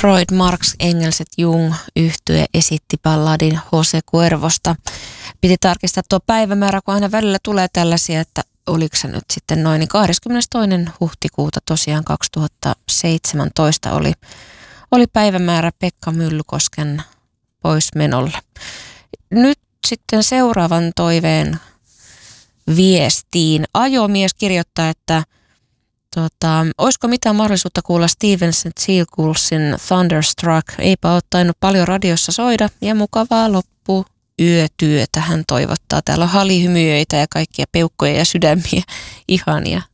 Freud, Marx, Engels et Jung yhtye esitti balladin Jose Cuervosta. Piti tarkistaa tuo päivämäärä, kun aina välillä tulee tällaisia, että oliko se nyt sitten noin, niin 22. huhtikuuta tosiaan 2017 oli päivämäärä Pekka Myllykosken poismenolle. Nyt sitten seuraavan toiveen viestiin. Ajomies kirjoittaa, että olisiko mitään mahdollisuutta kuulla Steven Seagalsin Thunderstruck? Eipä ole tainnut paljon radiossa soida ja mukavaa loppuyötyötä hän toivottaa. Täällä on halihymyöitä ja kaikkia peukkoja ja sydämiä. Ihania.